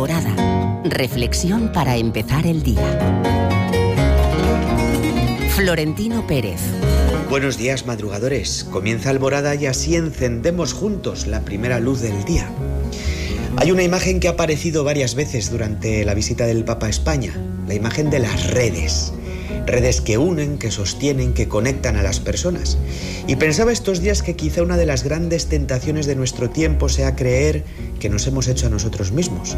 Alborada. Reflexión para empezar el día. Florentino Pérez. Buenos días, madrugadores. Comienza Alborada y así encendemos juntos la primera luz del día. Hay una imagen que ha aparecido varias veces durante la visita del Papa a España, la imagen de las redes. Redes que unen, que sostienen, que conectan a las personas. Y pensaba estos días que quizá una de las grandes tentaciones de nuestro tiempo sea creer que nos hemos hecho a nosotros mismos.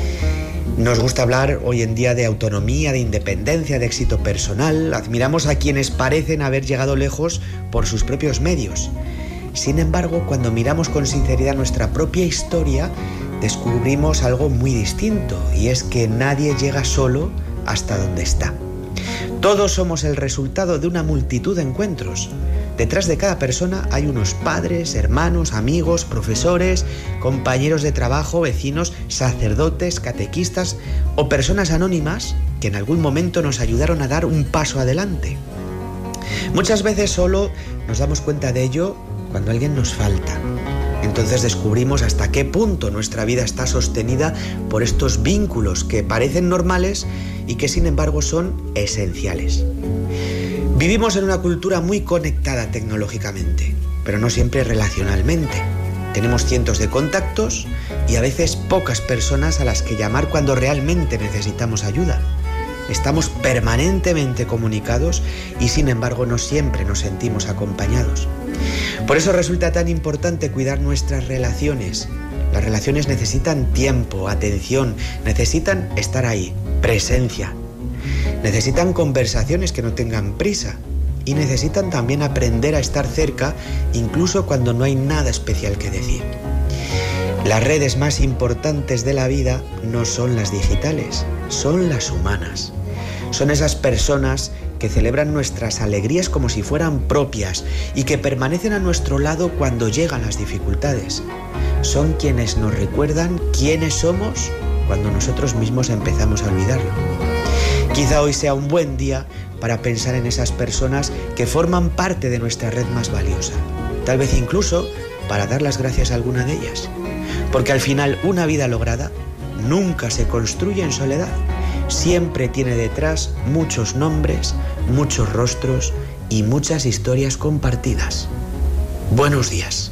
Nos gusta hablar hoy en día de autonomía, de independencia, de éxito personal. Admiramos a quienes parecen haber llegado lejos por sus propios medios. Sin embargo, cuando miramos con sinceridad nuestra propia historia, descubrimos algo muy distinto, y es que nadie llega solo hasta donde está. Todos somos el resultado de una multitud de encuentros. Detrás de cada persona hay unos padres, hermanos, amigos, profesores, compañeros de trabajo, vecinos, sacerdotes, catequistas o personas anónimas que en algún momento nos ayudaron a dar un paso adelante. Muchas veces solo nos damos cuenta de ello cuando alguien nos falta. Entonces descubrimos hasta qué punto nuestra vida está sostenida por estos vínculos que parecen normales y que sin embargo son esenciales. Vivimos en una cultura muy conectada tecnológicamente, pero no siempre relacionalmente. Tenemos cientos de contactos y a veces pocas personas a las que llamar cuando realmente necesitamos ayuda. Estamos permanentemente comunicados y sin embargo no siempre nos sentimos acompañados. Por eso resulta tan importante cuidar nuestras relaciones. Las relaciones necesitan tiempo, atención, necesitan estar ahí, presencia. Necesitan conversaciones que no tengan prisa y necesitan también aprender a estar cerca incluso cuando no hay nada especial que decir. Las redes más importantes de la vida no son las digitales, son las humanas. Son esas personas que celebran nuestras alegrías como si fueran propias y que permanecen a nuestro lado cuando llegan las dificultades. Son quienes nos recuerdan quiénes somos cuando nosotros mismos empezamos a olvidarlo. Quizá hoy sea un buen día para pensar en esas personas que forman parte de nuestra red más valiosa. Tal vez incluso para dar las gracias a alguna de ellas. Porque al final una vida lograda nunca se construye en soledad. Siempre tiene detrás muchos nombres, muchos rostros y muchas historias compartidas. Buenos días.